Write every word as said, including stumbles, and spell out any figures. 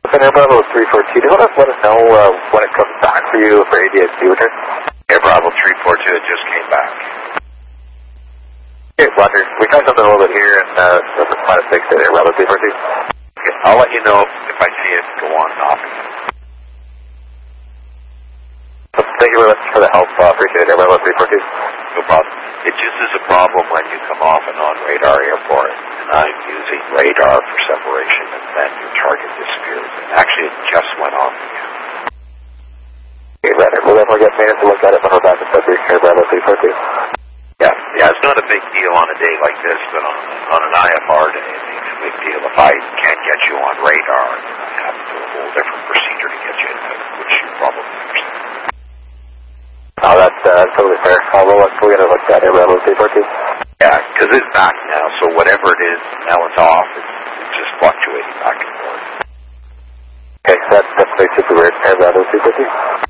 Air Bravo three four two, do you want to let us know uh, when it comes back for you for A D S C return? Air Bravo three four two, it just came back. Okay, Roger. We got something a little bit here, and uh, that's a minus six at Air Bravo three four two. Okay, I'll let you know if I see it go on and off again. Thank you very much for the help. Uh, appreciate it, Air Bravo three four two. No problem. It just is a problem when you come off a non-radar airport, and I'm using radar for separation, and then your target disappears. And actually, it just went off again. Okay, Roger. We'll definitely get maintenance to look at it when we're back in February, Air Bravo three four two. Yeah, yeah, it's not a big deal on a day like this, but on, on an I F R day, it makes a big deal. If I can't get you on radar, I have to do a whole different procedure to get you into it, which you probably understand. Oh, that's uh, totally fair. Uh, we'll, we'll get a look at Air Bravo three four two. Yeah, because it's back now, so whatever it is, now it's off. It's, it's just fluctuating back and forth. Okay, that's definitely super weird. Air Bravo three four two.